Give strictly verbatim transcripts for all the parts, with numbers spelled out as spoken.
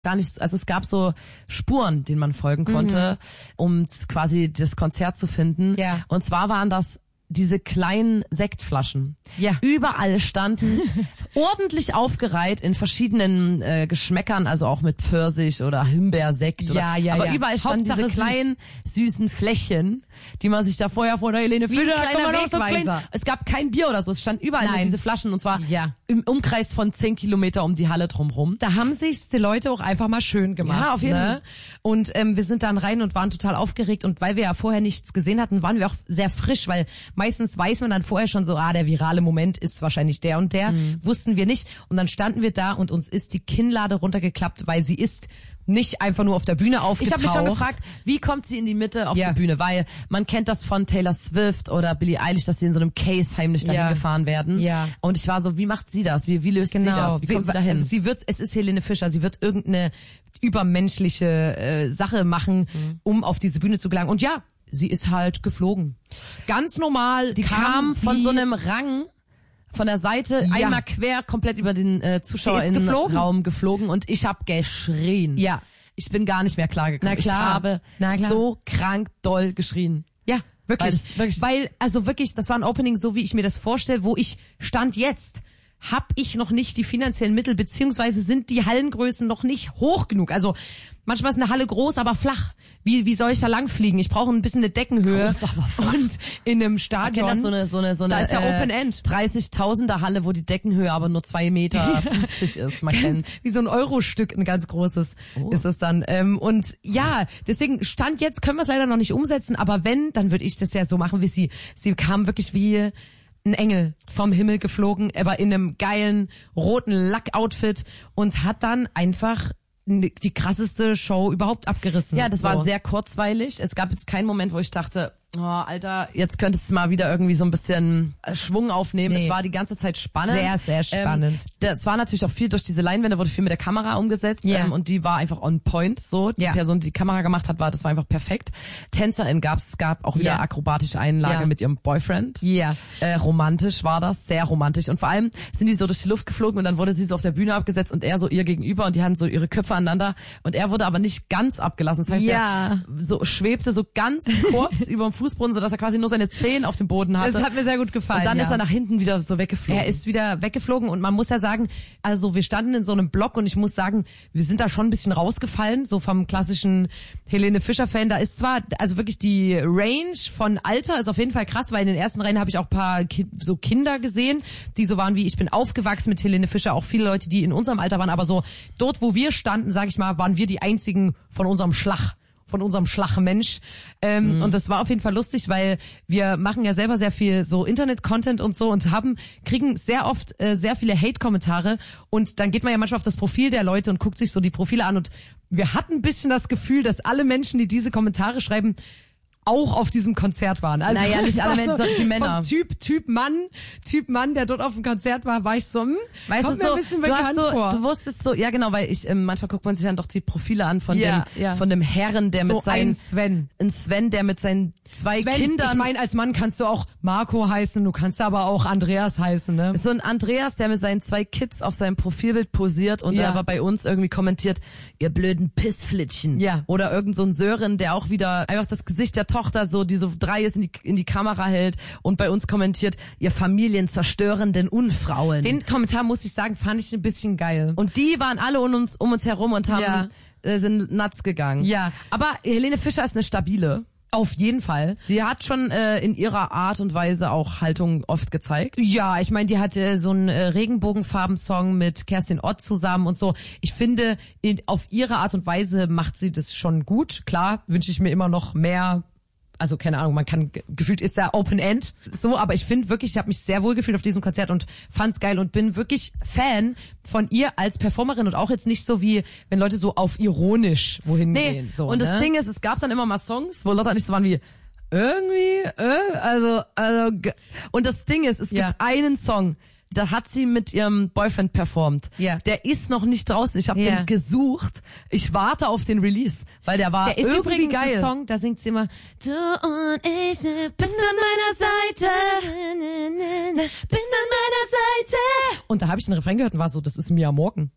gar nicht, also es gab so Spuren, denen man folgen konnte, mhm. um quasi das Konzert zu finden. Ja. Und zwar waren das diese kleinen Sektflaschen. Ja. Überall standen, ordentlich aufgereiht in verschiedenen äh, Geschmäckern, also auch mit Pfirsich oder Himbeersekt. Ja, oder, ja, aber ja. überall standen Hauptsache diese kleinen, süßen Fläschchen, die man sich da vorher vor der Helene Wie ein Fischer... kleiner da so Wegweiser. klein, es gab kein Bier oder so, es standen überall Nein. nur diese Flaschen und zwar Ja. im Umkreis von zehn Kilometer um die Halle drumherum. Da haben sich's die Leute auch einfach mal schön gemacht. Ja, auf jeden Fall. Ne? Und ähm, wir sind dann rein und waren total aufgeregt. Und weil wir ja vorher nichts gesehen hatten, waren wir auch sehr frisch, weil meistens weiß man dann vorher schon so, ah, der virale Moment ist wahrscheinlich der und der. Mhm. Wussten wir nicht. Und dann standen wir da und uns ist die Kinnlade runtergeklappt, weil sie ist nicht einfach nur auf der Bühne aufgetaucht. Ich habe mich schon gefragt, wie kommt sie in die Mitte auf ja. die Bühne? Weil man kennt das von Taylor Swift oder Billie Eilish, dass sie in so einem Case heimlich dahin ja. gefahren werden. Ja. Und ich war so, wie macht sie das? Wie, wie löst genau. sie das? Wie kommt sie dahin? Sie wird, es ist Helene Fischer, sie wird irgendeine übermenschliche äh, Sache machen, mhm. um auf diese Bühne zu gelangen. Und ja, sie ist halt geflogen. Ganz normal. Die kam, kam von so einem Rang von der Seite ja. einmal quer komplett über den äh, ZuschauerInnenraum geflogen und ich habe geschrien. Ja. Ich bin gar nicht mehr klargekommen. Na klar. Ich habe Na klar. so krank doll geschrien. Ja, wirklich. Weil, das, wirklich. Weil, also wirklich, das war ein Opening, so wie ich mir das vorstelle, wo ich stand jetzt. Hab ich noch nicht die finanziellen Mittel, beziehungsweise sind die Hallengrößen noch nicht hoch genug. Also manchmal ist eine Halle groß, aber flach. Wie wie soll ich da langfliegen? Ich brauche ein bisschen eine Deckenhöhe. Groß, aber flach. Und in einem Stadion. Das so eine so eine so eine da ist ja äh, Open End. dreißigtausender Halle, wo die Deckenhöhe aber nur zwei Meter fünfzig ist. Man kennt's. Wie so ein Euro-Stück, ein ganz großes oh. ist es dann. Ähm, und ja, deswegen Stand jetzt können wir es leider noch nicht umsetzen, aber wenn, dann würde ich das ja so machen wie sie. Sie kam wirklich wie ein Engel vom Himmel geflogen, aber in einem geilen roten Lack-Outfit und hat dann einfach die krasseste Show überhaupt abgerissen. Ja, das so. war sehr kurzweilig. Es gab jetzt keinen Moment, wo ich dachte, oh, Alter, jetzt könntest du mal wieder irgendwie so ein bisschen Schwung aufnehmen. Nee. Es war die ganze Zeit spannend. Sehr, sehr spannend. Ähm, das war natürlich auch viel durch diese Leinwände, wurde viel mit der Kamera umgesetzt yeah. ähm, und die war einfach on point. So Die yeah. Person, die die Kamera gemacht hat, war das war einfach perfekt. TänzerInnen gab's, es gab auch wieder yeah. akrobatische Einlage yeah. mit ihrem Boyfriend. Ja. Yeah. Äh, romantisch war das, sehr romantisch. Und vor allem sind die so durch die Luft geflogen und dann wurde sie so auf der Bühne abgesetzt und er so ihr gegenüber und die hatten so ihre Köpfe aneinander und er wurde aber nicht ganz abgelassen. Das heißt, ja. er so schwebte so ganz kurz über dem Fußboden, sodass er quasi nur seine Zehen auf dem Boden hatte. Das hat mir sehr gut gefallen. Und dann ja. ist er nach hinten wieder so weggeflogen. Er ist wieder weggeflogen und man muss ja sagen, also wir standen in so einem Block und ich muss sagen, wir sind da schon ein bisschen rausgefallen, so vom klassischen Helene Fischer-Fan. Da ist zwar, also wirklich die Range von Alter ist auf jeden Fall krass, weil in den ersten Reihen habe ich auch ein paar Ki- so Kinder gesehen, die so waren wie, ich bin aufgewachsen mit Helene Fischer, auch viele Leute, die in unserem Alter waren, aber so dort, wo wir standen, sag ich mal, waren wir die einzigen von unserem Schlag. von unserem Schlachmensch. Ähm, mhm. Und das war auf jeden Fall lustig, weil wir machen ja selber sehr viel so Internet-Content und so und haben, kriegen sehr oft äh, sehr viele Hate-Kommentare und dann geht man ja manchmal auf das Profil der Leute und guckt sich so die Profile an und wir hatten ein bisschen das Gefühl, dass alle Menschen, die diese Kommentare schreiben, auch auf diesem Konzert waren. Also naja, nicht alle Menschen, so, sondern die Männer. Typ, Typ Mann, Typ Mann, der dort auf dem Konzert war, war ich so, hm, weißt kommt du, mir so, ein bisschen du bekannt hast so, vor. du wusstest so, ja genau, weil ich, ähm, manchmal guckt man sich dann doch die Profile an von ja, dem, ja. von dem Herren, der so mit seinen, ein Sven. ein Sven, der mit seinen zwei Sven, Kindern. Ich meine, als Mann kannst du auch Marco heißen, du kannst aber auch Andreas heißen, ne? So ein Andreas, der mit seinen zwei Kids auf seinem Profilbild posiert und ja. der aber bei uns irgendwie kommentiert, ihr blöden Pissflitschen. Ja. Oder irgend so ein Sören, der auch wieder einfach das Gesicht der Tochter so, die so drei ist in die, in die Kamera hält und bei uns kommentiert, ihr familienzerstörenden Unfrauen. Den Kommentar, muss ich sagen, fand ich ein bisschen geil. Und die waren alle um uns, um uns herum und haben, ja. äh, sind nuts gegangen. Ja. Aber Helene Fischer ist eine stabile. Auf jeden Fall. Sie hat schon äh, in ihrer Art und Weise auch Haltung oft gezeigt. Ja, ich meine, die hatte so einen äh, Regenbogenfarben-Song mit Kerstin Ott zusammen und so. Ich finde, in, auf ihre Art und Weise macht sie das schon gut. Klar, wünsche ich mir immer noch mehr. Also keine Ahnung, man kann, gefühlt ist da Open End, so, aber ich finde wirklich, ich habe mich sehr wohl gefühlt auf diesem Konzert und fand's geil und bin wirklich Fan von ihr als Performerin und auch jetzt nicht so wie, wenn Leute so auf ironisch wohin nee. gehen. So, und ne? das Ding ist, es gab dann immer mal Songs, wo Leute nicht so waren wie, irgendwie, äh, also, also, und das Ding ist, es gibt ja. einen Song, da hat sie mit ihrem Boyfriend performt. Ja. Der ist noch nicht draußen. Ich habe ja. den gesucht. Ich warte auf den Release, weil der war der ist irgendwie übrigens geil. ein Song, da singt sie immer Du und ich bist an meiner Seite, bist an meiner Seite. Und da habe ich den Refrain gehört und war so, das ist Mia Morgan.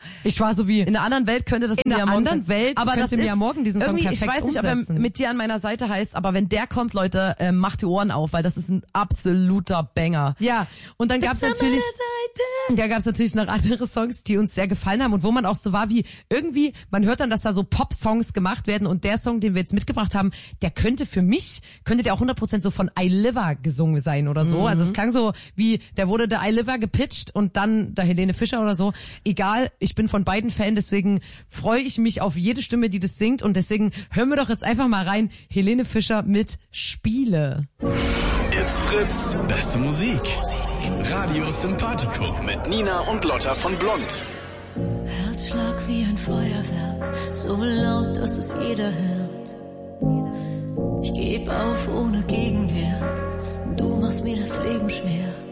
Ich war so wie, In einer anderen Welt könnte das in einer Mia anderen sein. Welt aber könnte das Mia ist Morgan diesen Song irgendwie, perfekt ich weiß nicht, ob umsetzen. er mit dir an meiner Seite heißt, aber wenn der kommt, Leute, äh, macht die Ohren auf, weil das ist ein absoluter Banger. Ja, und dann gab's natürlich, da gab's natürlich noch andere Songs, die uns sehr gefallen haben und wo man auch so war wie, irgendwie, man hört dann, dass da so Pop-Songs gemacht werden und der Song, den wir jetzt mitgebracht haben, der könnte für mich, könnte der auch hundert Prozent so von I Liver gesungen sein oder so. Mhm. Also es klang so wie, der wurde der I Liver gepitcht und dann der Helene Fischer oder so. Egal, ich bin von beiden Fan, deswegen freue ich mich auf jede Stimme, die das singt und deswegen hören wir doch jetzt einfach mal rein, Helene Fischer mit Spiele. It's Fritz, beste Musik. Radio Sympathico mit Nina und Lotta von Blond. Herzschlag wie ein Feuerwerk, so laut, dass es jeder hört. Ich geb auf ohne Gegenwehr, du machst mir das Leben schwer.